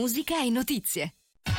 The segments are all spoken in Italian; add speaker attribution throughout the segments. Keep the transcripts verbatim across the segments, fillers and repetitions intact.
Speaker 1: musica e notizie.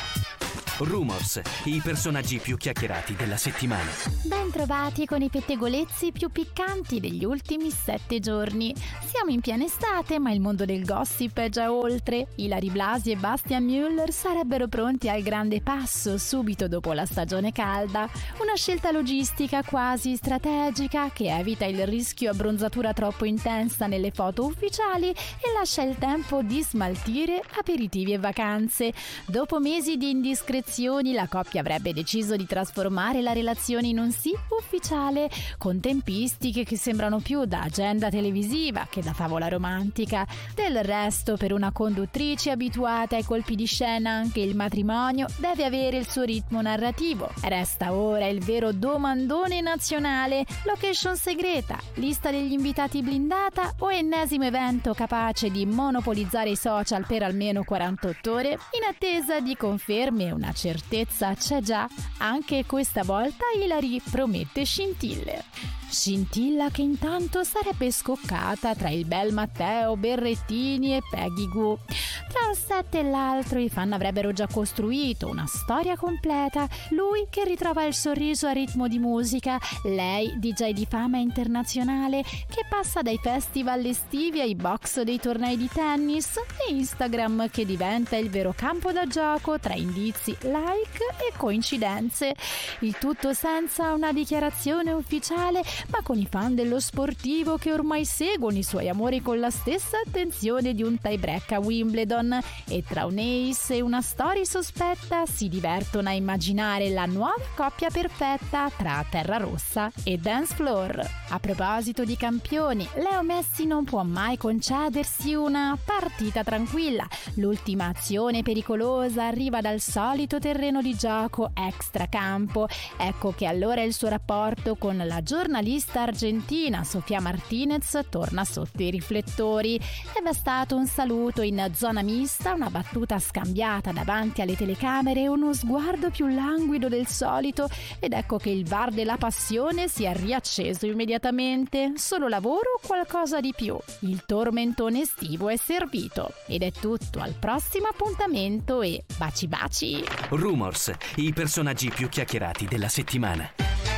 Speaker 1: Rumors, i personaggi più chiacchierati della settimana.
Speaker 2: Ben trovati con i pettegolezzi più piccanti degli ultimi sette giorni. Siamo in piena estate, ma il mondo del gossip è già oltre. Ilary Blasi e Bastian Müller sarebbero pronti al grande passo subito dopo la stagione calda. Una scelta logistica quasi strategica che evita il rischio abbronzatura troppo intensa nelle foto ufficiali e lascia il tempo di smaltire aperitivi e vacanze. Dopo mesi di indiscrezioni, la coppia avrebbe deciso di trasformare la relazione in un sì ufficiale, con tempistiche che sembrano più da agenda televisiva che da favola romantica. Del resto, per una conduttrice abituata ai colpi di scena, anche il matrimonio deve avere il suo ritmo narrativo. Resta ora il vero domandone nazionale: location segreta, lista degli invitati blindata o ennesimo evento capace di monopolizzare i social per almeno quarantotto ore? In attesa di conferme, una certezza c'è già. Anche questa volta Ilary promette scintille. Scintilla che intanto sarebbe scoccata tra il bel Matteo Berrettini e Peggy Gou. Tra un set e l'altro i fan avrebbero già costruito una storia completa. Lui che ritrova il sorriso a ritmo di musica, lei D J di fama internazionale che passa dai festival estivi ai box dei tornei di tennis, e Instagram che diventa il vero campo da gioco tra indizi, like e coincidenze. Il tutto senza una dichiarazione ufficiale, ma con i fan dello sportivo che ormai seguono i suoi amori con la stessa attenzione di un tie break a Wimbledon, e tra un ace e una story sospetta si divertono a immaginare la nuova coppia perfetta tra terra rossa e dance floor. A proposito di campioni, Leo Messi non può mai concedersi una partita tranquilla. L'ultima azione pericolosa arriva dal solito terreno di gioco extracampo. Ecco che allora il suo rapporto con la giornalista argentina Sofía Martínez torna sotto i riflettori. È bastato un saluto in zona mista, una battuta scambiata davanti alle telecamere e uno sguardo più languido del solito, ed ecco che il V A R della passione si è riacceso immediatamente. Solo lavoro o qualcosa di più? Il tormentone estivo è servito. Ed è tutto, al prossimo appuntamento e baci baci!
Speaker 1: Rumors, i personaggi più chiacchierati della settimana.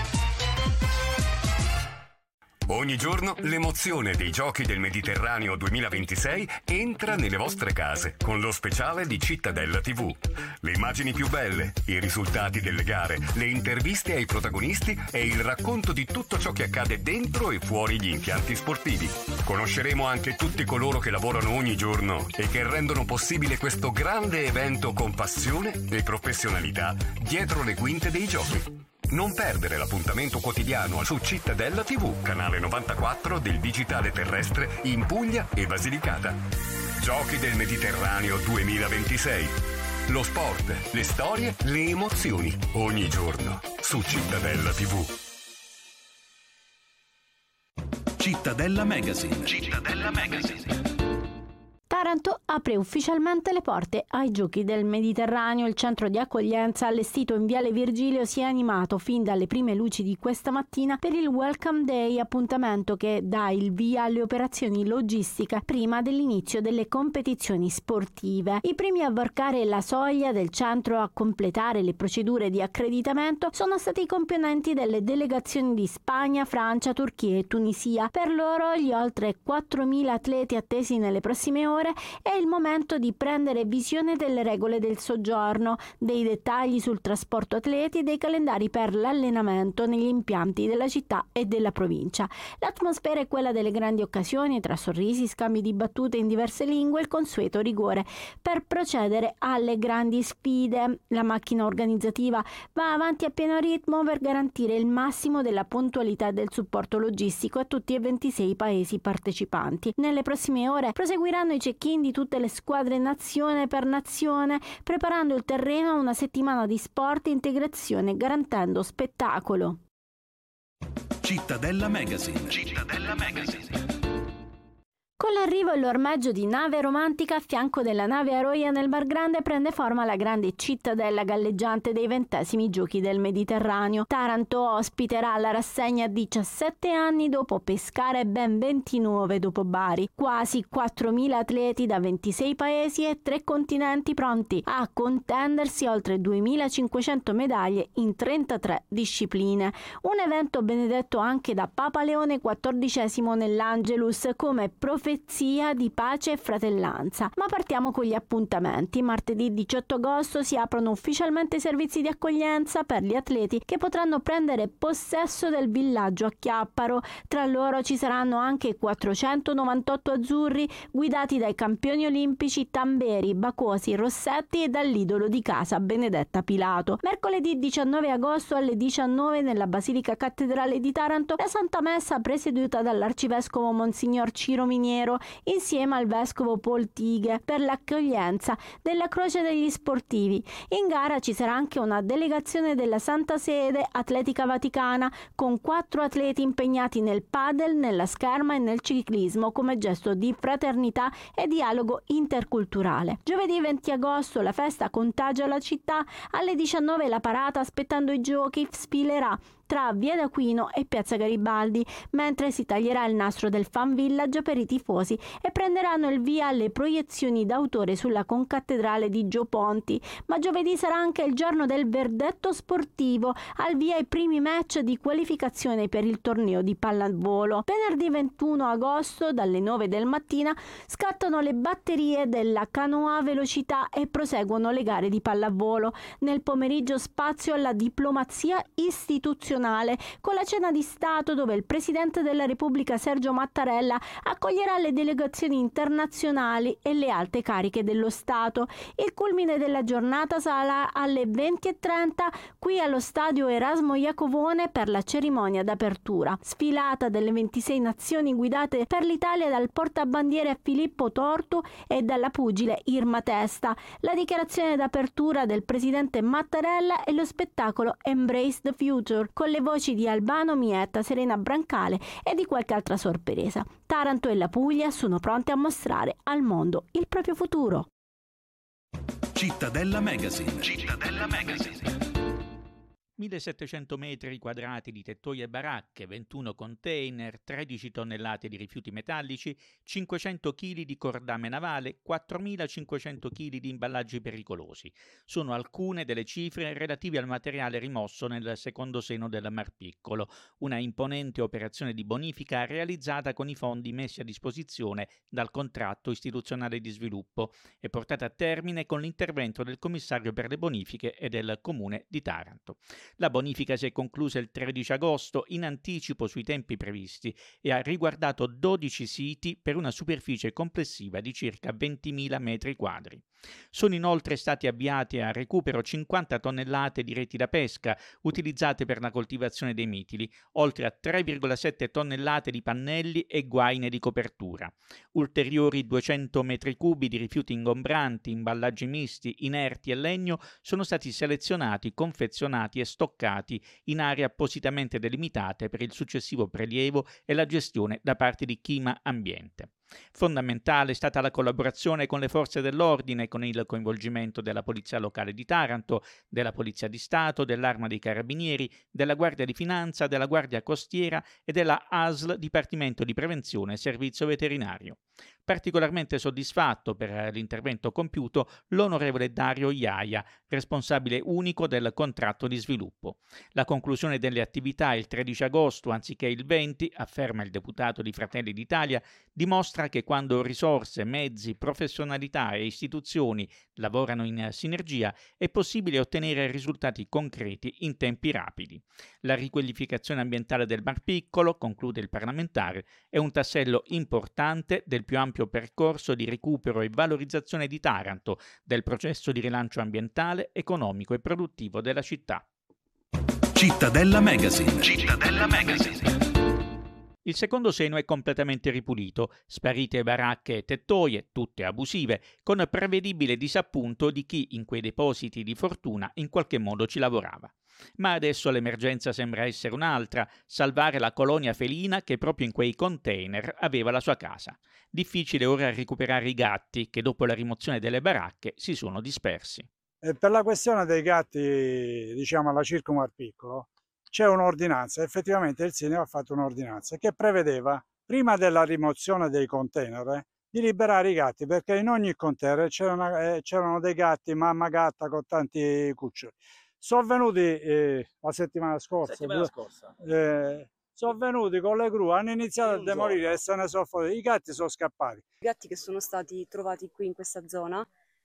Speaker 3: Ogni giorno l'emozione dei Giochi del Mediterraneo duemilaventisei entra nelle vostre case con lo speciale di Cittadella tivù. Le immagini più belle, i risultati delle gare, le interviste ai protagonisti e il racconto di tutto ciò che accade dentro e fuori gli impianti sportivi. Conosceremo anche tutti coloro che lavorano ogni giorno e che rendono possibile questo grande evento con passione e professionalità dietro le quinte dei Giochi. Non perdere l'appuntamento quotidiano su Cittadella tivù, canale novantaquattro del digitale terrestre in Puglia e Basilicata. Giochi del Mediterraneo duemilaventisei. Lo sport, le storie, le emozioni, ogni giorno su Cittadella tivù.
Speaker 4: Cittadella Magazine. Cittadella Magazine.
Speaker 5: Taranto apre ufficialmente le porte ai Giochi del Mediterraneo. Il centro di accoglienza allestito in Viale Virgilio si è animato fin dalle prime luci di questa mattina per il Welcome Day, appuntamento che dà il via alle operazioni logistiche prima dell'inizio delle competizioni sportive. I primi a varcare la soglia del centro a completare le procedure di accreditamento sono stati i componenti delle delegazioni di Spagna, Francia, Turchia e Tunisia. Per loro, gli oltre quattromila atleti attesi nelle prossime ore, è il momento di prendere visione delle regole del soggiorno, dei dettagli sul trasporto atleti e dei calendari per l'allenamento negli impianti della città e della provincia. L'atmosfera è quella delle grandi occasioni, tra sorrisi, scambi di battute in diverse lingue e il consueto rigore per procedere alle grandi sfide. La macchina organizzativa va avanti a pieno ritmo per garantire il massimo della puntualità e del supporto logistico a tutti e ventisei paesi partecipanti. Nelle prossime ore proseguiranno i check-in di tutte le squadre nazione per nazione, preparando il terreno a una settimana di sport e integrazione, garantendo spettacolo.
Speaker 4: Cittadella Magazine. Cittadella Magazine.
Speaker 5: Con l'arrivo e l'ormeggio di nave romantica a fianco della nave Aroia nel Mar Grande prende forma la grande cittadella galleggiante dei ventesimi Giochi del Mediterraneo. Taranto ospiterà la rassegna diciassette anni dopo Pescara e ben ventinove dopo Bari. Quasi quattromila atleti da ventisei paesi e tre continenti pronti a contendersi oltre duemilacinquecento medaglie in trentatré discipline. Un evento benedetto anche da Papa Leone quattordicesimo nell'Angelus come profezia di pace e fratellanza. Ma partiamo con gli appuntamenti. Martedì diciotto agosto si aprono ufficialmente i servizi di accoglienza per gli atleti che potranno prendere possesso del villaggio a Chiapparo. Tra loro ci saranno anche quattrocentonovantotto azzurri guidati dai campioni olimpici Tamberi, Bacosi, Rossetti e dall'idolo di casa Benedetta Pilato. Mercoledì diciannove agosto alle diciannove nella Basilica Cattedrale di Taranto la Santa Messa presieduta dall'Arcivescovo Monsignor Ciro Miniero insieme al Vescovo Paul Tighe per l'accoglienza della Croce degli Sportivi. In gara ci sarà anche una delegazione della Santa Sede Atletica Vaticana con quattro atleti impegnati nel padel, nella scherma e nel ciclismo come gesto di fraternità e dialogo interculturale. Giovedì venti agosto la festa contagia la città. Alle diciannove la parata aspettando i giochi sfilerà tra Via d'Aquino e Piazza Garibaldi, mentre si taglierà il nastro del Fan Village per i tifosi e prenderanno il via le proiezioni d'autore sulla concattedrale di Gio Ponti. Ma giovedì sarà anche il giorno del verdetto sportivo, al via i primi match di qualificazione per il torneo di pallavolo. Venerdì ventuno agosto dalle nove del mattino scattano le batterie della canoa velocità e proseguono le gare di pallavolo. Nel pomeriggio spazio alla diplomazia istituzionale con la cena di Stato dove il Presidente della Repubblica Sergio Mattarella accoglierà le delegazioni internazionali e le alte cariche dello Stato. Il culmine della giornata sarà alle venti e trenta qui allo stadio Erasmo Iacovone per la cerimonia d'apertura. Sfilata delle ventisei nazioni guidate per l'Italia dal portabandiere Filippo Tortu e dalla pugile Irma Testa. La dichiarazione d'apertura del Presidente Mattarella e lo spettacolo Embrace the Future con le voci di Albano Mietta, Serena Brancale e di qualche altra sorpresa. Taranto e la Puglia sono pronte a mostrare al mondo il proprio futuro.
Speaker 4: Cittadella Magazine. Cittadella Magazine.
Speaker 6: millesettecento metri quadrati di tettoie e baracche, ventuno container, tredici tonnellate di rifiuti metallici, cinquecento chili di cordame navale, quattromilacinquecento chili di imballaggi pericolosi. Sono alcune delle cifre relative al materiale rimosso nel secondo seno del Mar Piccolo, una imponente operazione di bonifica realizzata con i fondi messi a disposizione dal contratto istituzionale di sviluppo e portata a termine con l'intervento del commissario per le bonifiche e del Comune di Taranto. La bonifica si è conclusa il tredici agosto in anticipo sui tempi previsti e ha riguardato dodici siti per una superficie complessiva di circa ventimila metri quadri. Sono inoltre stati avviati a recupero cinquanta tonnellate di reti da pesca utilizzate per la coltivazione dei mitili, oltre a tre virgola sette tonnellate di pannelli e guaine di copertura. Ulteriori duecento metri cubi di rifiuti ingombranti, imballaggi misti, inerti e legno sono stati selezionati, confezionati e stoccati in aree appositamente delimitate per il successivo prelievo e la gestione da parte di Chima Ambiente. Fondamentale è stata la collaborazione con le forze dell'ordine, con il coinvolgimento della Polizia Locale di Taranto, della Polizia di Stato, dell'Arma dei Carabinieri, della Guardia di Finanza, della Guardia Costiera e della A S L, Dipartimento di Prevenzione e Servizio Veterinario. Particolarmente soddisfatto per l'intervento compiuto l'onorevole Dario Iaia, responsabile unico del contratto di sviluppo. La conclusione delle attività il tredici agosto anziché il venti, afferma il deputato di Fratelli d'Italia, dimostra che quando risorse, mezzi, professionalità e istituzioni lavorano in sinergia è possibile ottenere risultati concreti in tempi rapidi. La riqualificazione ambientale del Mar Piccolo, conclude il parlamentare, è un tassello importante del più ampio percorso di recupero e valorizzazione di Taranto, del processo di rilancio ambientale, economico e produttivo della città.
Speaker 4: Cittadella Magazine. Cittadella Magazine.
Speaker 6: Il secondo seno è completamente ripulito, sparite baracche e tettoie, tutte abusive, con prevedibile disappunto di chi in quei depositi di fortuna in qualche modo ci lavorava. Ma adesso l'emergenza sembra essere un'altra, salvare la colonia felina che proprio in quei container aveva la sua casa. Difficile ora recuperare i gatti che dopo la rimozione delle baracche si sono dispersi.
Speaker 7: E per la questione dei gatti, diciamo alla Circumar Piccolo, c'è un'ordinanza, effettivamente il sindaco ha fatto un'ordinanza che prevedeva, prima della rimozione dei container, eh, di liberare i gatti, perché in ogni container c'erano, eh, c'erano dei gatti, mamma gatta con tanti cuccioli. Sono venuti eh, la settimana scorsa,
Speaker 8: settimana scorsa.
Speaker 7: Eh, sono venuti con le gru, hanno iniziato a demolire giorno. E se ne sono fuori, i gatti sono scappati.
Speaker 9: I gatti che sono stati trovati qui in questa zona,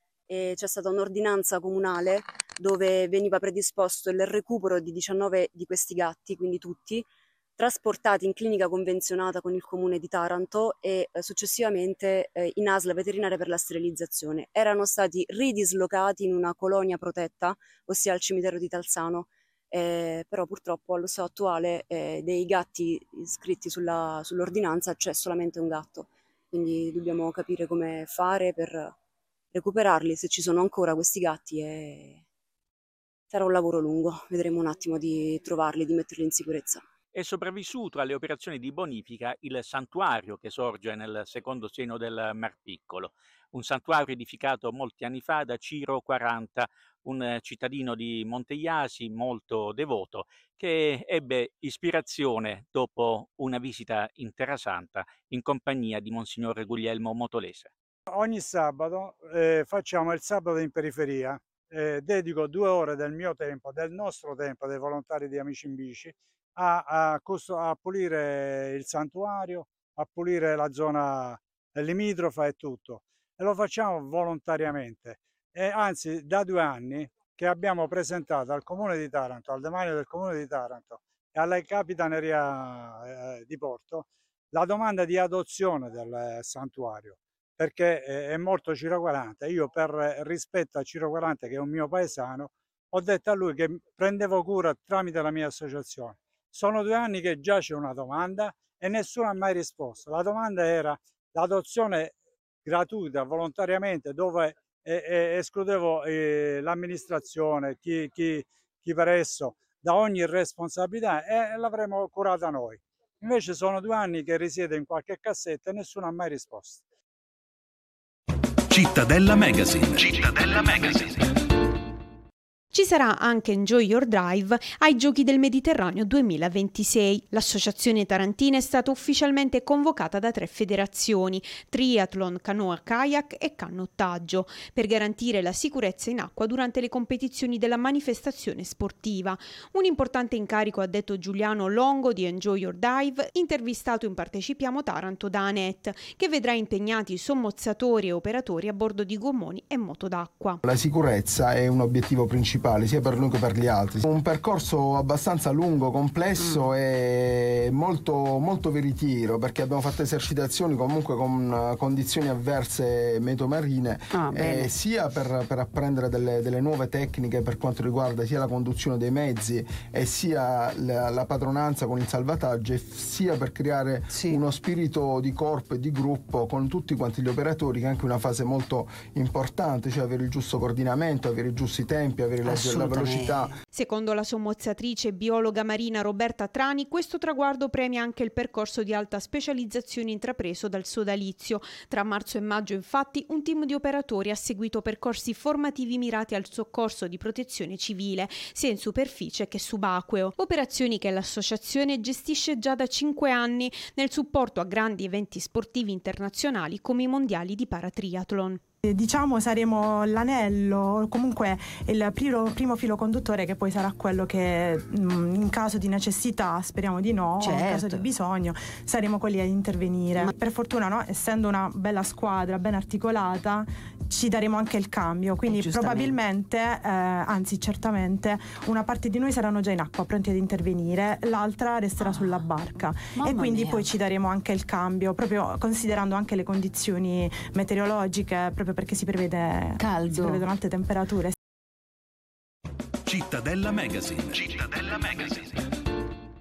Speaker 9: e c'è stata un'ordinanza comunale dove veniva predisposto il recupero di diciannove di questi gatti, quindi tutti, trasportati in clinica convenzionata con il comune di Taranto e eh, successivamente eh, in A S L veterinaria per la sterilizzazione. Erano stati ridislocati in una colonia protetta, ossia al cimitero di Talzano, eh, però purtroppo allo stato attuale eh, dei gatti iscritti sulla, sull'ordinanza c'è solamente un gatto, quindi dobbiamo capire come fare per recuperarli, se ci sono ancora questi gatti, e sarà un lavoro lungo, vedremo un attimo di trovarli, di metterli in sicurezza.
Speaker 6: È sopravvissuto alle operazioni di bonifica il santuario che sorge nel secondo seno del Mar Piccolo, un santuario edificato molti anni fa da Ciro quaranta, un cittadino di Monteiasi molto devoto che ebbe ispirazione dopo una visita in Terra Santa in compagnia di Monsignor Guglielmo Motolese.
Speaker 7: Ogni sabato eh, facciamo il sabato in periferia, eh, dedico due ore del mio tempo, del nostro tempo, dei volontari di Amici in Bici, a, a, a pulire il santuario, a pulire la zona limitrofa e tutto. E lo facciamo volontariamente. E anzi, da due anni che abbiamo presentato al Comune di Taranto, al demanio del Comune di Taranto e alla Capitaneria eh, di Porto, la domanda di adozione del santuario, perché è morto Ciro quaranta. Io, per rispetto a Ciro quaranta, che è un mio paesano, ho detto a lui che prendevo cura tramite la mia associazione. Sono due anni che già c'è una domanda e nessuno ha mai risposto. La domanda era l'adozione gratuita, volontariamente, dove eh, eh, escludevo eh, l'amministrazione, chi, chi, chi per esso, da ogni responsabilità, e l'avremmo curata noi. Invece sono due anni che risiede in qualche cassetta e nessuno ha mai risposto.
Speaker 4: Cittadella Magazine. Cittadella Magazine.
Speaker 10: Ci sarà anche Enjoy Your Drive ai Giochi del Mediterraneo duemilaventisei. L'associazione tarantina è stata ufficialmente convocata da tre federazioni: triathlon, canoa kayak e canottaggio, per garantire la sicurezza in acqua durante le competizioni della manifestazione sportiva. Un importante incarico, ha detto Giuliano Longo di Enjoy Your Dive, intervistato in Partecipiamo Taranto da Anet, che vedrà impegnati sommozzatori e operatori a bordo di gommoni e moto d'acqua.
Speaker 11: La sicurezza è un obiettivo principale sia per noi che per gli altri. Un percorso abbastanza lungo, complesso mm. e molto, molto veritiero, perché abbiamo fatto esercitazioni comunque con condizioni avverse metomarine, ah, eh, sia per, per apprendere delle, delle nuove tecniche per quanto riguarda sia la conduzione dei mezzi e sia la, la padronanza con il salvataggio, e sia per creare sì. uno spirito di corpo e di gruppo con tutti quanti gli operatori, che è anche una fase molto importante, cioè avere il giusto coordinamento, avere i giusti tempi, avere la la velocità.
Speaker 10: Secondo la sommozzatrice e biologa marina Roberta Trani, questo traguardo premia anche il percorso di alta specializzazione intrapreso dal sodalizio. Tra marzo e maggio, infatti, un team di operatori ha seguito percorsi formativi mirati al soccorso di protezione civile, sia in superficie che subacqueo. Operazioni che l'associazione gestisce già da cinque anni nel supporto a grandi eventi sportivi internazionali come i mondiali di paratriathlon.
Speaker 12: Diciamo saremo l'anello, comunque il primo, primo filo conduttore, che poi sarà quello che in caso di necessità, speriamo di no, certo. in caso di bisogno, saremo quelli a intervenire. Ma per fortuna, no, essendo una bella squadra ben articolata, ci daremo anche il cambio, quindi probabilmente, eh, anzi certamente, una parte di noi saranno già in acqua pronti ad intervenire, l'altra resterà ah. sulla barca. Mamma e quindi mia. Poi ci daremo anche il cambio, proprio considerando anche le condizioni meteorologiche, proprio perché si prevede caldo, si prevedono alte temperature.
Speaker 4: Cittadella Magazine. Cittadella Magazine.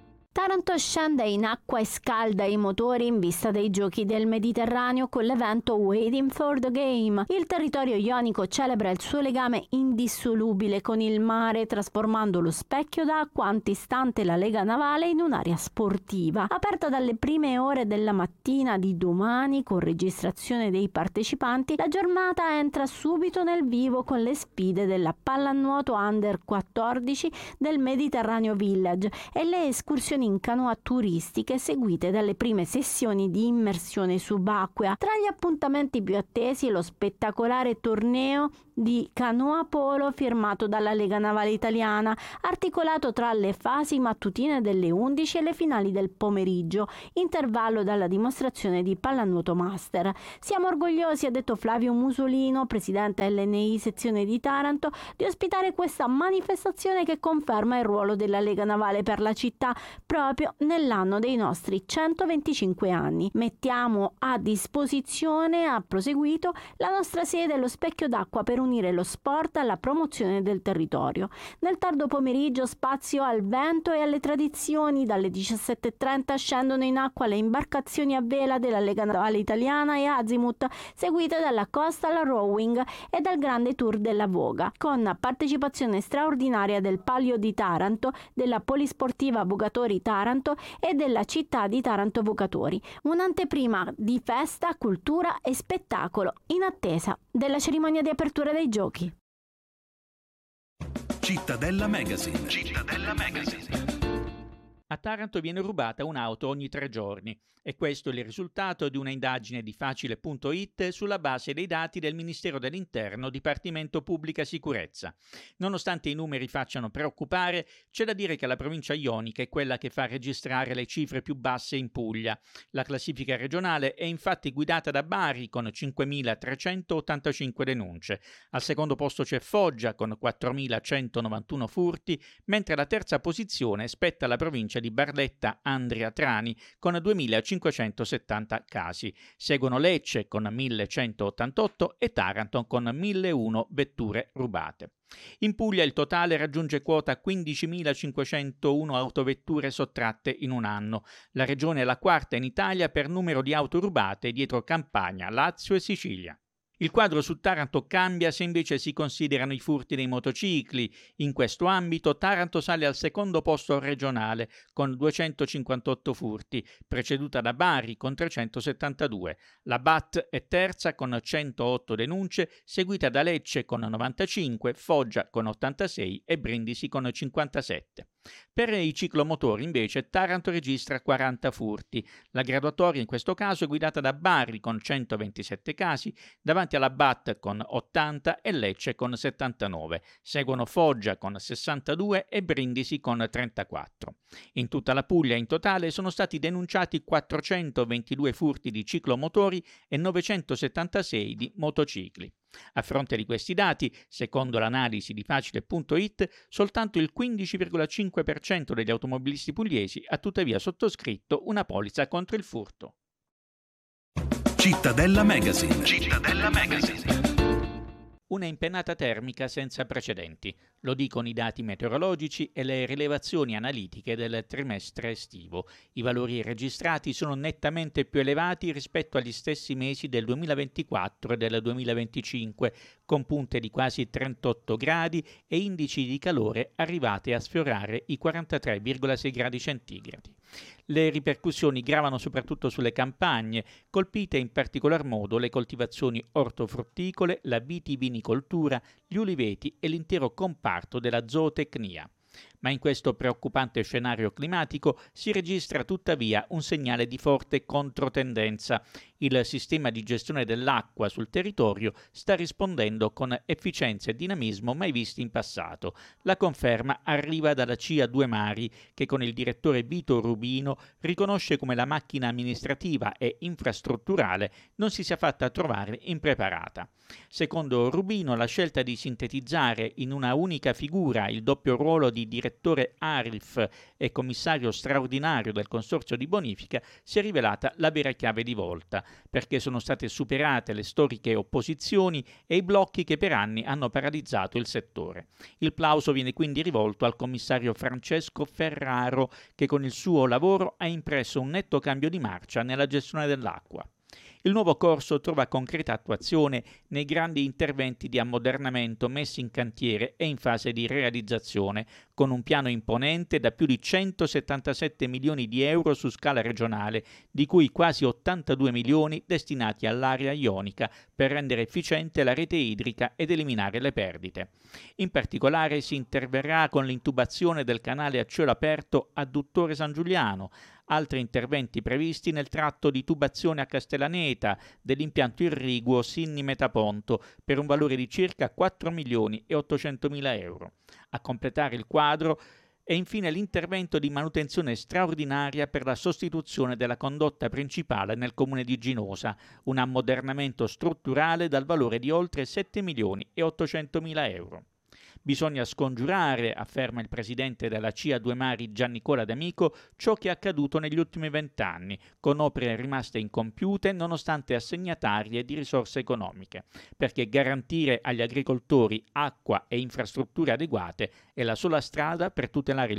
Speaker 5: Taranto scende in acqua e scalda i motori in vista dei Giochi del Mediterraneo con l'evento Waiting for the Game. Il territorio ionico celebra il suo legame indissolubile con il mare, trasformando lo specchio d'acqua antistante la lega navale in un'area sportiva. Aperta dalle prime ore della mattina di domani con registrazione dei partecipanti, la giornata entra subito nel vivo con le sfide della pallanuoto under quattordici del Mediterraneo Village e le escursioni in canoa turistiche seguite dalle prime sessioni di immersione subacquea. Tra gli appuntamenti più attesi lo spettacolare torneo di canoa polo firmato dalla Lega Navale Italiana, articolato tra le fasi mattutine delle undici e le finali del pomeriggio, intervallo dalla dimostrazione di pallanuoto master. Siamo orgogliosi, ha detto Flavio Musolino, presidente L N I sezione di Taranto, di ospitare questa manifestazione che conferma il ruolo della Lega Navale per la città proprio nell'anno dei nostri centoventicinque anni. Mettiamo a disposizione, ha proseguito, la nostra sede e lo specchio d'acqua per unire lo sport alla promozione del territorio. Nel tardo pomeriggio spazio al vento e alle tradizioni. Dalle diciassette e trenta scendono in acqua le imbarcazioni a vela della Lega Navale Italiana e Azimut, seguite dalla Coastal Rowing e dal grande tour della Voga, con partecipazione straordinaria del Palio di Taranto, della Polisportiva Vogatori Taranto e della città di Taranto Vogatori. Un'anteprima di festa, cultura e spettacolo in attesa della cerimonia di apertura dei giochi.
Speaker 4: Cittadella Magazine. Cittadella Magazine.
Speaker 6: A Taranto viene rubata un'auto ogni tre giorni e questo è il risultato di una indagine di Facile punto it sulla base dei dati del Ministero dell'Interno, Dipartimento Pubblica Sicurezza. Nonostante i numeri facciano preoccupare, c'è da dire che la provincia ionica è quella che fa registrare le cifre più basse in Puglia. La classifica regionale è infatti guidata da Bari con cinquemilatrecentottantacinque denunce. Al secondo posto c'è Foggia con quattromilacentonovantuno furti, mentre alla terza posizione spetta la provincia di Barletta Andria Trani con duemilacinquecentosettanta casi. Seguono Lecce con millecentoottantotto e Taranto con milleiuno vetture rubate. In Puglia il totale raggiunge quota quindicimilacinquecentouno autovetture sottratte in un anno. La regione è la quarta in Italia per numero di auto rubate dietro Campania, Lazio e Sicilia. Il quadro su Taranto cambia se invece si considerano i furti dei motocicli. In questo ambito Taranto sale al secondo posto regionale con duecentocinquantotto furti, preceduta da Bari con trecentosettantadue. La B A T è terza con centootto denunce, seguita da Lecce con novantacinque, Foggia con ottantasei e Brindisi con cinquantasette. Per i ciclomotori invece Taranto registra quaranta furti. La graduatoria in questo caso è guidata da Bari con centoventisette casi, davanti alla B A T con ottanta e Lecce con settantanove. Seguono Foggia con sessantadue e Brindisi con trentaquattro. In tutta la Puglia in totale sono stati denunciati quattrocentoventidue furti di ciclomotori e novecentosettantasei di motocicli. A fronte di questi dati, secondo l'analisi di Facile punto it, soltanto il quindici virgola cinque per cento degli automobilisti pugliesi ha tuttavia sottoscritto una polizza contro il furto.
Speaker 4: Cittadella Magazine. Cittadella Magazine.
Speaker 6: Una impennata termica senza precedenti, lo dicono i dati meteorologici e le rilevazioni analitiche del trimestre estivo. I valori registrati sono nettamente più elevati rispetto agli stessi mesi del duemilaventiquattro e del duemilaventicinque, con punte di quasi trentotto gradi e indici di calore arrivati a sfiorare i quarantatré virgola sei gradi centigradi. Le ripercussioni gravano soprattutto sulle campagne, colpite in particolar modo le coltivazioni ortofrutticole, la vitivinicoltura, gli uliveti e l'intero comparto della zootecnia. Ma in questo preoccupante scenario climatico si registra tuttavia un segnale di forte controtendenza. Il sistema di gestione dell'acqua sul territorio sta rispondendo con efficienza e dinamismo mai visti in passato. La conferma arriva dalla C I A Due Mari, che con il direttore Vito Rubino riconosce come la macchina amministrativa e infrastrutturale non si sia fatta trovare impreparata. Secondo Rubino, la scelta di sintetizzare in una unica figura il doppio ruolo di direttore direttore Arif e commissario straordinario del consorzio di bonifica, si è rivelata la vera chiave di volta, perché sono state superate le storiche opposizioni e i blocchi che per anni hanno paralizzato il settore. Il plauso viene quindi rivolto al commissario Francesco Ferraro, che con il suo lavoro ha impresso un netto cambio di marcia nella gestione dell'acqua. Il nuovo corso trova concreta attuazione nei grandi interventi di ammodernamento messi in cantiere e in fase di realizzazione, con un piano imponente da più di centosettantasette milioni di euro su scala regionale, di cui quasi ottantadue milioni destinati all'area ionica per rendere efficiente la rete idrica ed eliminare le perdite. In particolare si interverrà con l'intubazione del canale a cielo aperto Adduttore San Giuliano, altri interventi previsti nel tratto di tubazione a Castellaneta dell'impianto irriguo Sinni Metaponto per un valore di circa quattro milioni e ottocentomila euro. A completare il quadro e infine l'intervento di manutenzione straordinaria per la sostituzione della condotta principale nel comune di Ginosa, un ammodernamento strutturale dal valore di oltre sette milioni e ottocentomila euro. Bisogna scongiurare, afferma il presidente della C I A Due Mari Giannicola D'Amico, ciò che è accaduto negli ultimi vent'anni, con opere rimaste incompiute nonostante assegnatarie di risorse economiche, perché garantire agli agricoltori acqua e infrastrutture adeguate è la sola strada per tutelare il